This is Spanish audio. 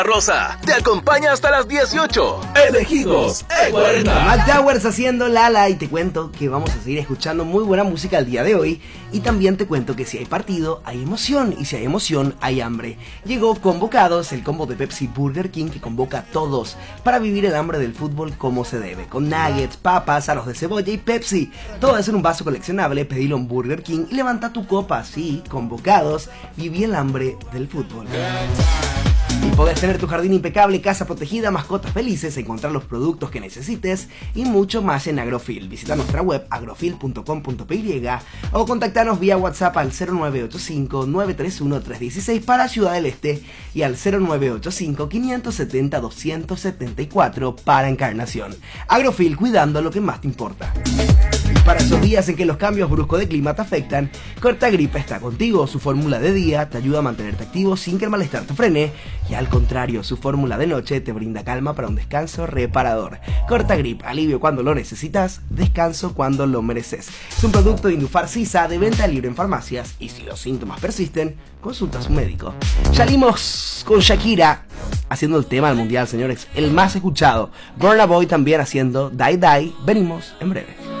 Rosa te acompaña hasta las 18. Elegidos E40. Mac Towers haciendo Lala, y te cuento que vamos a seguir escuchando muy buena música el día de hoy. Y también te cuento que si hay partido, hay emoción, y si hay emoción, hay hambre. Llegó Convocados, el combo de Pepsi Burger King que convoca a todos para vivir el hambre del fútbol como se debe, con nuggets, papas, aros de cebolla y Pepsi. Todo eso en un vaso coleccionable. Pedilo en Burger King y levanta tu copa. Sí, Convocados, viví el hambre del fútbol. Y podés tener tu jardín impecable, casa protegida, mascotas felices, encontrar los productos que necesites y mucho más en Agrofil. Visita nuestra web agrofil.com.py o contactanos vía WhatsApp al 0985-931-316 para Ciudad del Este y al 0985-570-274 para Encarnación. Agrofil, cuidando lo que más te importa. Para esos días en que los cambios bruscos de clima te afectan, Cortagrip está contigo. Su fórmula de día te ayuda a mantenerte activo sin que el malestar te frene, y al contrario, su fórmula de noche te brinda calma para un descanso reparador. Cortagrip, alivio cuando lo necesitas, descanso cuando lo mereces. Es un producto de Indufar Sisa, de venta libre en farmacias, y si los síntomas persisten, consulta a su médico. Salimos con Shakira haciendo el tema del mundial, señores, el más escuchado. Burna Boy también haciendo Die Die. Venimos en breve.